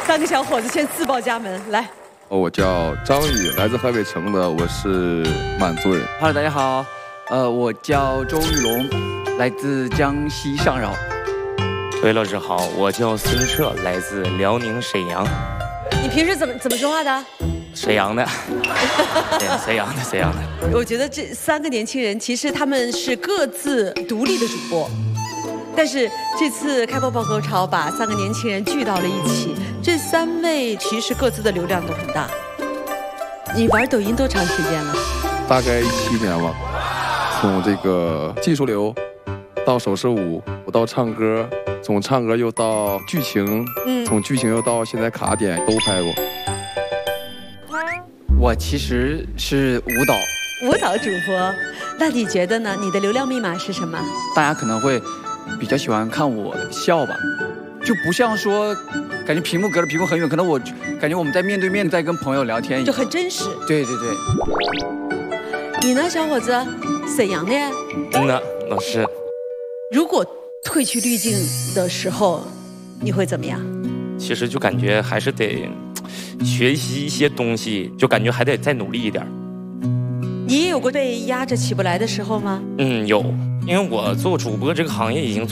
三个小伙子先自报家门，来。 我叫张宇，来自河北城的，我是满族人。 Hello， 大家好，我叫周玉龙，来自江西上饶。 各位老师好，我叫孙彻，来自辽宁沈阳。 你平时怎么说话的？ 沈阳的，对，沈阳的。 我觉得这三个年轻人其实他们是各自独立的主播，但是这次开播报高潮把三个年轻人聚到了一起。这三位其实各自的流量都很大。你玩抖音多长时间了？ 大概7年了，从这个技术流到手势舞，到唱歌，从唱歌又到剧情，从剧情又到现在卡点都拍过。 我其实是舞蹈主播，那你觉得呢？你的流量密码是什么？ 大家可能会比较喜欢看我笑吧，就不像说感觉屏幕隔着屏幕很远，可能我感觉我们在面对面在跟朋友聊天， 就很真实。 对。 你呢，小伙子？沈阳的呀？ 呢，老师。 如果褪去滤镜的时候，你会怎么样？ 其实就感觉还是得学习一些东西，就感觉还得再努力一点。 你也有过被压着起不来的时候吗？ 有，因为我做主播这个行业已经